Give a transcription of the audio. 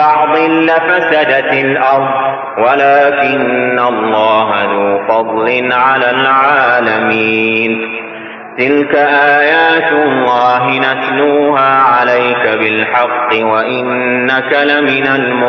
بعض لفسدت الأرض ولكن الله ذو فضل على العالمين. تلك آيات الله نتلوها عليك بالحق وإنك لمن المرسلين.